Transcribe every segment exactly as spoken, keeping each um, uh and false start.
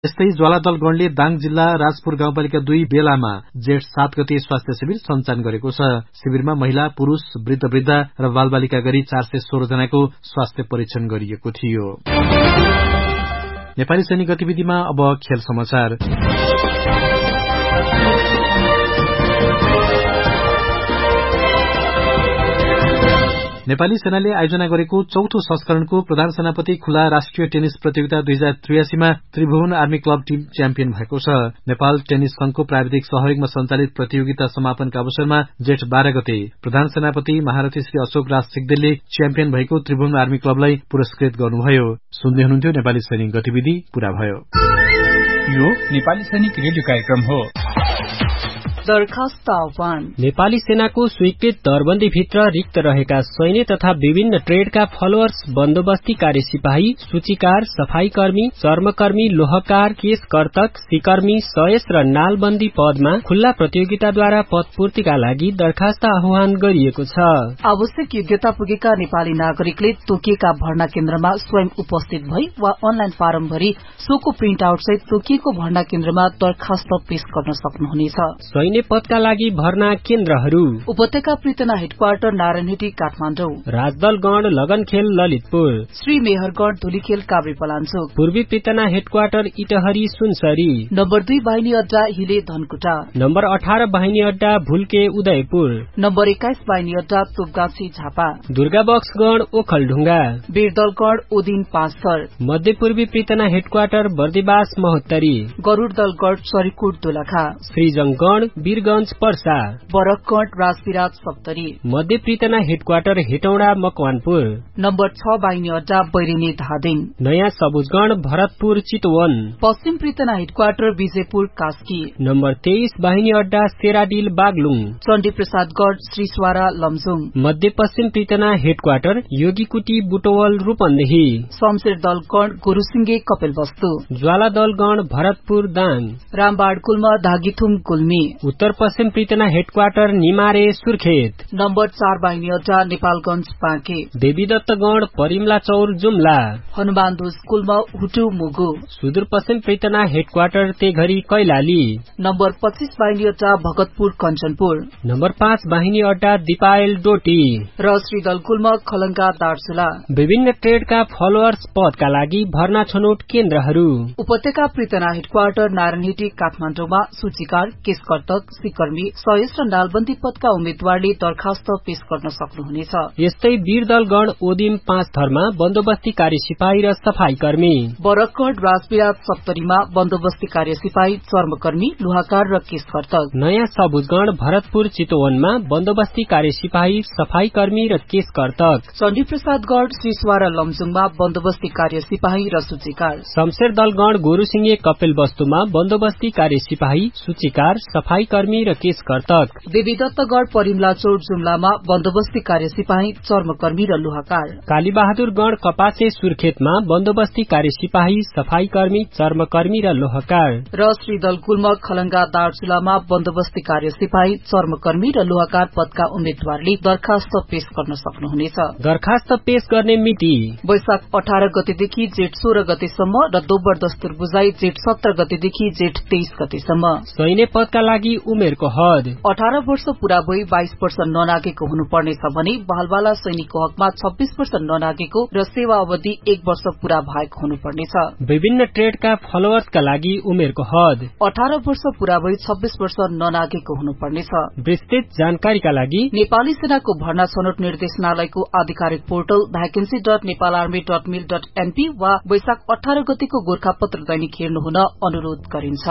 यस्तै ज्वालादल गणले दाङ जिल्ला राजपुर गाउँपालिका दुई बेलामा जेठ सात गते स्वास्थ्य शिविर सञ्चालन गरेको छ। शिविरमा महिला, पुरूष, वृद्ध वृद्धा र बालबालिका गरी चार सय सोह्र जनाको स्वास्थ्य परीक्षण गरिएको थियो। नेपाली सैनिक गतिविधिमा अब खेल समाचार। नेपाली सेनाले आयोजना गरेको चौथो संस्करणको प्रधान सेनापति खुला राष्ट्रिय टेनिस प्रतियोगिता दुई हजार त्रियासीमा Tribhuvan army club team champion भएको छ। नेपाल टेनिस संघको प्राविधिक सहयोगमा सञ्चालित प्रतियोगिता समापनका अवसरमा जेठ बाह्र गते प्रधान सेनापति महारथी श्री अशोक राज सिग्देलले च्याम्पियन भएको त्रिभुवन आर्मी क्लबलाई पुरस्कृत गर्नुभयो। सुन्दै हुनुहुन्थ्यो नेपाली सैनिक गतिविधि पूरा भयो। यो नेपाली सैनिक रेडियो कार्यक्रम हो। दरखास्त आह्वान। नेपाली सेनाको स्वीकृत दरबन्दी भित्र रिक्त रहेका सैन्य तथा विभिन्न ट्रेडका फलोअर्स, बन्दोबस्ती कार्य सिपाही, सूचीकार, सफाईकर्मी, चर्मकर्मी, लोहकार, केस कर्तक, सिकर्मी, सयस र नालबन्दी पदमा खुल्ला प्रतियोगिताद्वारा पदपूर्तिका लागि दरखास्त आह्वान गरिएको छ। आवश्यक योग्यता पुगेका नेपाली नागरिकले तोकिएका भर्ना केन्द्रमा स्वयं उपस्थित भई वा अनलाइन फारम भरी सोको प्रिन्ट आउट सहित तोकिएको भर्ना केन्द्रमा दरखास्त पेश गर्न सक्नुहुनेछ। सैन्य पदका लागि भर्ना केन्द्रहरू: उपत्यका पृतना हेडक्वार्टर नारायणहिटी काठमाडौँ, राजदलगण लगनखेल ललितपुर, श्री मेहरगढ़ धुलीखेल काभ्रेपलाञ्चोक, पूर्वी पृतना हेडक्वार्टर इटहरी सुनसरी, नम्बर दुई बाहिनी अड्डा हिले धनकुटा, नम्बर अठार बाहिनी अड्डा भुल्के उदयपुर, नम्बर एक्काइस बाहिनी अड्डा तोपगाछी झापा, दुर्गाबक्सगण ओखलढुङ्गा, वीरदलगढ़ ओदिन पाँचथर, मध्य पूर्वी पृतना हेडक्वार्टर बर्दिवास महोत्तरी, गरूडदलगढ़ सरीकोट दोलखा, श्रीजंगगण वीरगंज पर्सा, बरकगढ़ राजविराज सप्तरी, मध्य पृतना हेडक्वार्टर हेटौडा मकवानपुर, नम्बर छ बाहिनी अड्डा बैरिनी धादिङ, नयाँ सबुजगण भरतपुर चितवन, पश्चिम पृतना हेडक्वार्टर विजयपुर कास्की, नम्बर तेइस बाहिनी अड्डा सेराडिल बागलुङ, चण्डी प्रसादगढ़ श्रीस्वारा लमजुङ, मध्य पश्चिम पृतना हेडक्वार्टर योगीकुटी बुटवल रूपन्देही, शमशेर दलगढ़ गुरुसिंगे कपिलवस्तु, ज्वाला दलगण भरतपुर दाङ, रामबाड गुल्मा धागिथुम गुल्मी, उत्तर पश्चिम पृतना हेडक्वार्टर निमारे सुर्खेत, नम्बर चार बाहिनी अड्डा नेपालगंज पाके, देवीदत्तगण परिमला चौर जुम्ला, हनुमानदोज कुल्मा हुटु मुगु, सुदूर पश्चिम पृतना हेडक्वार्टर तेघरी कैलाली, नम्बर पच्चीस बाहिनी अड्डा भगतपुर कञ्चनपुर, नम्बर पाँच बाहिनी अड्डा दिपायल डोटी र श्रीदल कुल्मा खलंगा दार्चुला। विभिन्न ट्रेडका फलोअर्स पदका लागि भर्ना छनौट केन्द्रहरू: उपत्यका पृतना हेडक्वार्टर नारायणहिटी काठमाडौँमा सूचीकार, केसकर्तक, सिकर्मी, सयस र नालबन्दी पदका उम्मेद्वारले दरखास्त पेश गर्न सक्नुहुनेछ। यस्तै वीरदलगण ओदिम पाँच थरमा बन्दोबस्ती कार्य सिपाही र सफाईकर्मी, बरकगढ़ राजविराज सप्तरीमा बन्दोबस्ती कार्य सिपाही, चर्मकर्मी, लोहाकार र केसकर्तक, नयाँ सबुजगण भरतपुर चितवनमा बन्दोबस्ती कार्य सिपाही, सफाईकर्मी र केसकर्तक, चण्डी प्रसादगढ़ श्रीस्वा र लमजुङमा बन्दोबस्ती कार्य सिपाही र सूचीकार, शमशेर दलगण गोरुसिंगे कपिलवस्तुमा बन्दोबस्ती कार्य सिपाही, सूचीकार, सफाईकर्मी र केसकर्तक, देवीदत्तगढ़ परिमला चौर जुम्लामा बन्दोबस्ती कार्य सिपाही, चर्मकर्मी र लोहाकार, कालीबहादुरगढ़ कपासे सुर्खेतमा बन्दोबस्ती कार्य सिपाही, सफाईकर्मी, चर्मकर्मी र लोहाकार, र श्रीदल कुल्मा खलंगा दार्चुलामा बन्दोबस्ती कार्य सिपाही, चर्मकर्मी र लोहाकार पदका उम्मेद्वारले दरखास्त पेश गर्न सक्नुहुनेछ। दरखास्त पेश गर्ने मिति वैशाख अठार गतेदेखि जेठ सोह्र गतेसम्म र दोब्बर दस्तुर बुझाई जेठ सत्र गतेदेखि जेठ तेइस गतेसम्म। सैन्य पदका लागि उमेरको हद अठार वर्ष पूरा भई बाइस वर्ष ननागेको हुनुपर्नेछ भने बालबाला सैनिकको हकमा छब्बीस वर्ष ननागेको र सेवा अवधि एक वर्ष पूरा भएको हुनुपर्नेछ। विभिन्न ट्रेडका फलोअर्सका लागि उमेरको हद अठार वर्ष पूरा भई छब्बीस वर्ष ननागेको हुनुपर्नेछ। विस्तृत जानकारीका लागि नेपाली सेनाको भर्ना छनौट निर्देशनालयको आधिकारिक portal vacancy dot Nepal army dot मिल डट एनपी वा वैशाख अठार गतेको गोर्खापत्र दैनिक हेर्नुहुन अनुरोध गरिन्छ।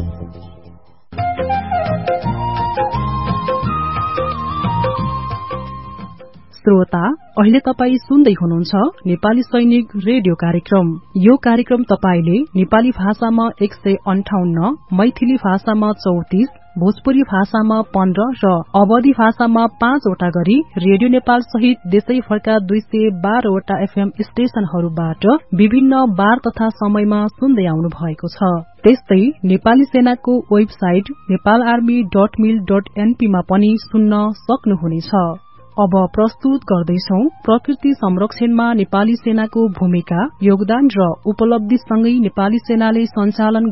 श्रोता, अहिले तपाई सुन्दै हुनुहुन्छ नेपाली सैनिक रेडियो कार्यक्रम। यो कार्यक्रम तपाईले नेपाली भाषामा एक सय अन्ठाउन्न, मैथिली भाषामा चौतिस, भोजपुरी भाषामा पन्ध्र र अवधी भाषामा पाँचवटा गरी रेडियो नेपाल सहित देशैभरका दुई सय बाह्रवटा एफएम स्टेशनहरूबाट विभिन्न बार तथा समयमा सुन्दै आउनु भएको छ। त्यस्तै नेपाली सेनाको वेबसाइट नेपाल आर्मी डट मिल डट एनपी मा पनि सुन्न सक्नुहुनेछ। अब प्रस्तुत गर्दैछौ प्रकृति संरक्षणमा नेपाली सेनाको भूमिका, योगदान र उपलब्धि सँगै नेपाली सेनाले सञ्चालन